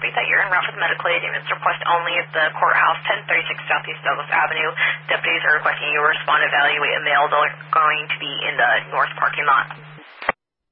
Street that you're en route for the medical aid. Units request only at the courthouse, 1036 Southeast Douglas Avenue. Deputies are requesting you respond, evaluate a male. They're going to be in the north parking lot.